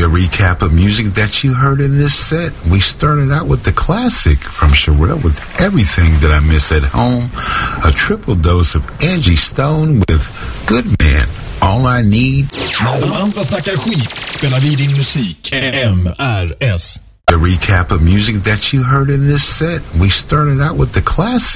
A recap of music that you heard in this set. We started out with the classic from Sherelle with Everything That I Miss at Home. A triple dose of Angie Stone with Good Man, All I Need. När de andra snackar skit spelar vi din musik. MRS. A recap of music that you heard in this set. We started out with the classic